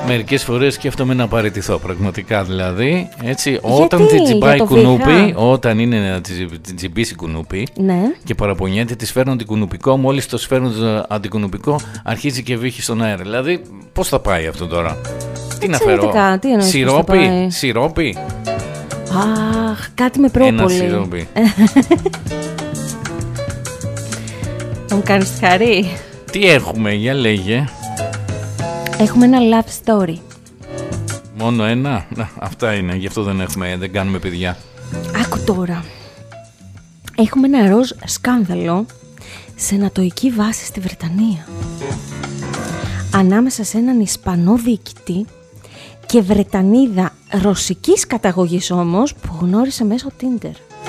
Μερικές φορές σκέφτομαι να παραιτηθώ, πραγματικά δηλαδή. Έτσι, όταν τη τσιμπάει κουνούπι, όταν είναι να τη τσιμπήσει κουνούπι, ναι, και παραπονιέται, τη φέρνουν αντικουνουπικό. Μόλις το φέρνουν αντικουνουπικό, αρχίζει και βύχει στον αέρα. Δηλαδή, πώς θα πάει αυτό τώρα? Τι να φέρω? Σιρόπι. Αχ, κάτι με πρόπολη. Ένα σιρόπι. Θα μου κάνεις τη χαρή. Τι έχουμε, για λέγε. Έχουμε ένα love story. Μόνο ένα? Αυτά είναι, γι' αυτό δεν κάνουμε παιδιά. Άκου τώρα. Έχουμε ένα ροζ σκάνδαλο σε νατοϊκή βάση στη Βρετανία. Ανάμεσα σε έναν Ισπανό διοικητή και Βρετανίδα ρωσικής καταγωγής όμως, που γνώρισε μέσω Tinder.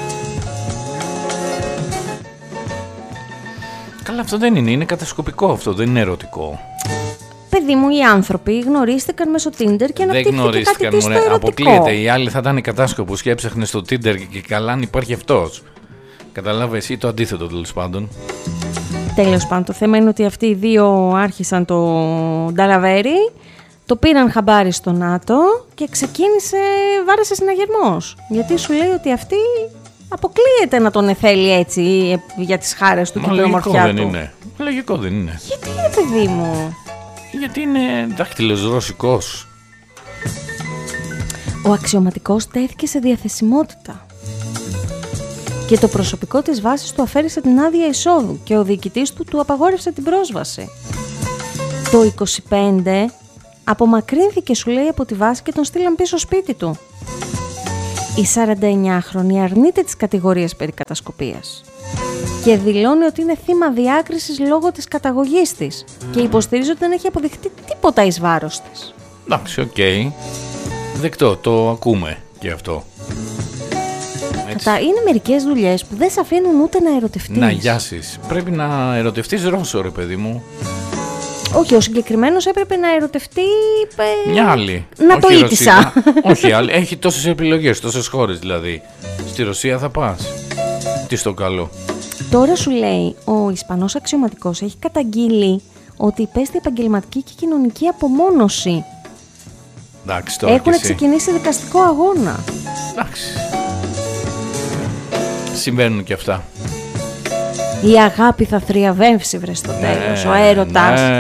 Καλά, αυτό δεν είναι κατασκοπικό, αυτό δεν είναι ερωτικό. Παιδί μου, οι άνθρωποι γνωρίστηκαν μέσω Tinder και αναπτύχθηκε κάτι της στο ερωτικό. Αποκλείεται, οι άλλοι θα ήταν κατάσκοπος και έψαχνε στο Tinder και καλά αν υπάρχει αυτός. Καταλάβες, εσύ το αντίθετο τέλος πάντων. Τέλος πάντων, το θέμα είναι ότι αυτοί οι δύο άρχισαν το νταλαβέρι, το πήραν χαμπάρι στο ΝΑΤΟ και βάρεσε συναγερμός. Γιατί σου λέει ότι αυτή αποκλείεται να τον θέλει έτσι για τις χάρες του και την ομορφιά του. Λογικό δεν είναι. Γιατί ρε παιδί μου? Γιατί είναι δάχτυλος ρωσικός. Ο αξιωματικός τέθηκε σε διαθεσιμότητα και το προσωπικό της βάσης του αφαίρεσε την άδεια εισόδου και ο διοικητής του απαγόρευσε την πρόσβαση. Το 25 απομακρύνθηκε, σου λέει, από τη βάση και τον στείλαν πίσω σπίτι του. Η 49χρονη αρνείται τις κατηγορίες περί κατασκοπίας και δηλώνει ότι είναι θύμα διάκρισης λόγω της καταγωγής της και υποστηρίζει ότι δεν έχει αποδειχτεί τίποτα εις βάρος της. Εντάξει, οκ. Δεκτό, το ακούμε και αυτό. Είναι μερικές δουλειές που δεν σε αφήνουν ούτε να ερωτευτείς. Να γιάσεις. Πρέπει να ερωτευτείς Ρώσο, ρε παιδί μου. Όχι, ο συγκεκριμένος έπρεπε να ερωτευτεί μια άλλη. Να το ήττησα. Όχι άλλη. Έχει τόσες επιλογές, τόσες χώρες δηλαδή. Στη Ρωσία θα πας. Τι στο καλό. Τώρα σου λέει, ο Ισπανός αξιωματικός έχει καταγγείλει ότι υπέστη επαγγελματική και κοινωνική απομόνωση. Εντάξει, τώρα έχουν ξεκινήσει δικαστικό αγώνα. Εντάξει. Συμβαίνουν και αυτά. Η αγάπη θα θριαβεύσει, βρε στο τέλος, ο έρωτας.